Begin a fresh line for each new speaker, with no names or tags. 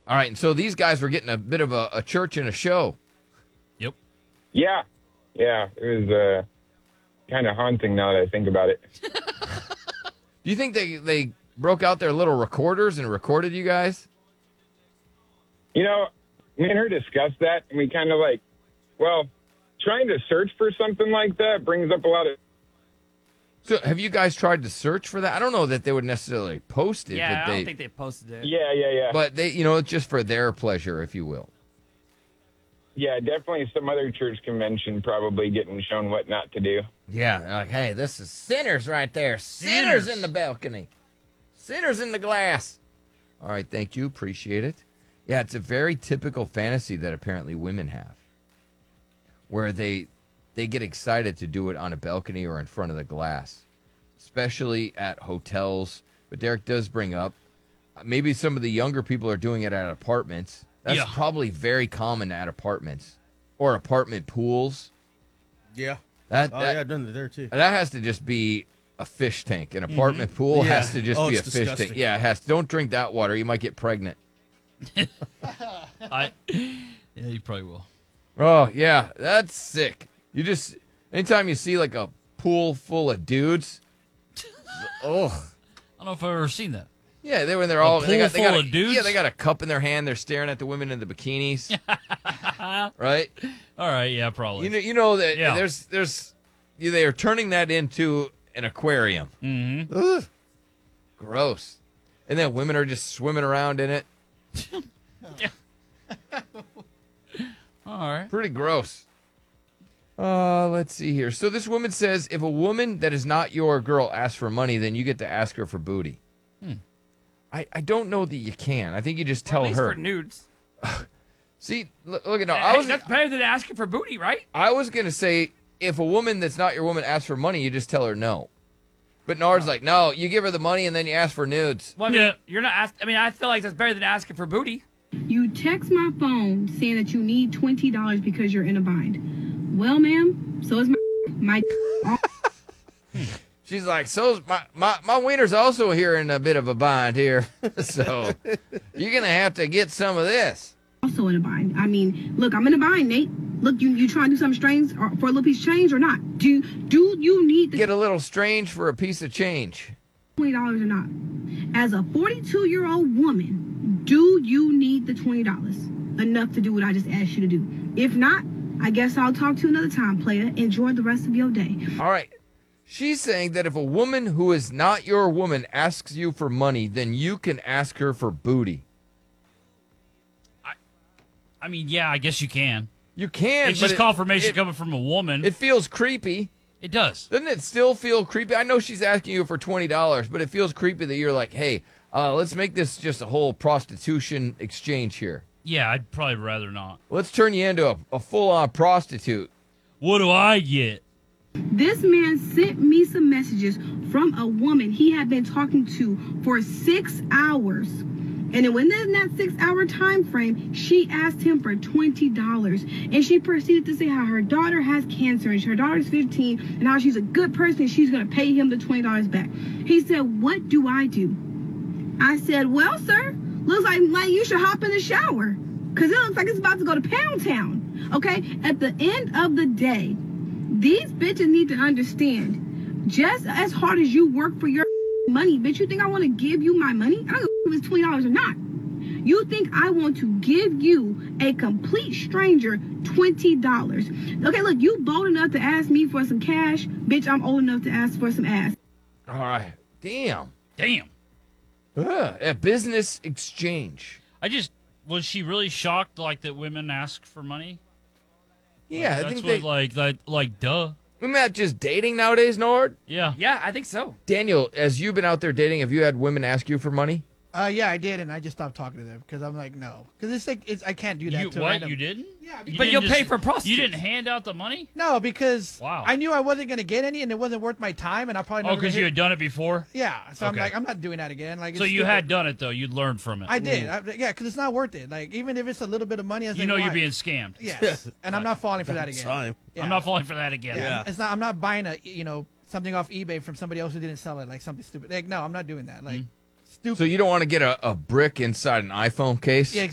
All right, and so these guys were getting a bit of a church and a show.
Yep.
Yeah. Yeah. It was kind of haunting now that I think about it.
Do you think they broke out their little recorders and recorded you guys?
You know, me and her discussed that, and we kind of trying to search for something like that brings up a lot of.
So have you guys tried to search for that? I don't know that they would necessarily post it.
Yeah,
but
I don't think they posted it.
Yeah.
But they, it's just for their pleasure, if you will.
Yeah, definitely some other church convention probably getting shown what not to do.
Yeah, like, hey, this is sinners right there. Sinners in the balcony. Sinners in the glass. All right, thank you. Appreciate it. Yeah, it's a very typical fantasy that apparently women have, where they get excited to do it on a balcony or in front of the glass, especially at hotels. But Derek does bring up maybe some of the younger people are doing it at apartments. That's probably very common at apartments or apartment pools.
Yeah.
That,
I've done it there too.
That has to just be a fish tank. An apartment pool has to just be a fish tank. Yeah, it has. Don't drink that water. You might get pregnant.
Yeah, you probably will.
Oh, yeah. That's sick. Anytime you see like a pool full of dudes,
I don't know if I've ever seen that.
Yeah, they're all
pool full of dudes?
Yeah, they got a cup in their hand. They're staring at the women in the bikinis. Right?
All right, yeah, probably.
You know that they are turning that into an aquarium.
Mm-hmm.
Ugh. Gross. And then women are just swimming around in it.
All right.
Pretty gross. Let's see here. So this woman says if a woman that is not your girl asks for money, then you get to ask her for booty. I don't know that you can. I think you just tell
at least
her.
for nudes.
See, look at no.
Hey, that's better than asking for booty, right?
I was gonna say if a woman that's not your woman asks for money, you just tell her no. But Nard's like, no, you give her the money and then you ask for nudes.
Well, I mean, you're not asking. I mean, I feel like that's better than asking for booty.
You text my phone saying that you need $20 because you're in a bind. Well, ma'am, so is my
She's like, so my wiener's also here in a bit of a bind here. So you're going to have to get some of this.
Also in a bind. I mean, look, I'm in a bind, Nate. Look, you trying to do something strange for a little piece of change or not? Do you need to
get a little strange for a piece of change?
$20 or not? As a 42-year-old woman, do you need the $20 enough to do what I just asked you to do? If not, I guess I'll talk to you another time, player. Enjoy the rest of your day.
All right. She's saying that if a woman who is not your woman asks you for money, then you can ask her for booty.
I mean, yeah, I guess you can.
You can.
It's just confirmation coming from a woman.
It feels creepy.
It does.
Doesn't it still feel creepy? I know she's asking you for $20, but it feels creepy that you're like, hey, let's make this just a whole prostitution exchange here.
Yeah, I'd probably rather not.
Let's turn you into a full-on prostitute.
What do I get?
This man sent me some messages from a woman he had been talking to for 6 hours. And then within that 6-hour time frame, she asked him for $20. And she proceeded to say how her daughter has cancer and her daughter's 15 and how she's a good person and she's going to pay him the $20 back. He said, what do? I said, well, sir, looks like you should hop in the shower because it looks like it's about to go to Pound Town. Okay? At the end of the day, these bitches need to understand, just as hard as you work for your money, bitch, you think I want to give you my money? I don't know if it's $20 or not. You think I want to give you, a complete stranger, $20? Okay, look, you bold enough to ask me for some cash, bitch, I'm old enough to ask for some ass.
All right. Damn. A business exchange.
Was she really shocked, like, that women ask for money?
Yeah,
I think duh.
Isn't that just dating nowadays, Nord?
Yeah.
Yeah, I think so.
Daniel, as you've been out there dating, have you had women ask you for money?
Yeah, I did, and I just stopped talking to them because I'm like, no, because it's like I can't do that.
You didn't?
Yeah,
but you'll pay for prostitutes.
You didn't hand out the money?
No, because
wow.
I knew I wasn't gonna get any, and it wasn't worth my time, and I probably never.
Because you had done it before.
Yeah, so
okay.
I'm like, I'm not doing that again. Like,
so you had done it though. You'd learned from it.
I did. Yeah, because it's not worth it. Like, even if it's a little bit of money,
you're being scammed.
Yes, and I'm not falling for that again.
Yeah. I'm not falling for that again.
Yeah, it's not. I'm not buying something off eBay from somebody else who didn't sell it, like something stupid. Like, no, I'm not doing that. Like.
So you don't want to get a brick inside an iPhone case?
Yeah,